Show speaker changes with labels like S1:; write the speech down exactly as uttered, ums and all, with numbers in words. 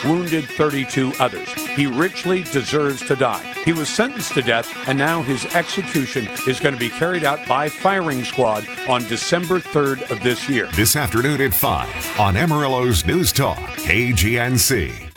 S1: wounded thirty-two others. He richly deserves to die. He was sentenced to death, and now his execution is going to be carried out by firing squad on December third of this year.
S2: This afternoon at five on Amarillo's News Talk, K G N C.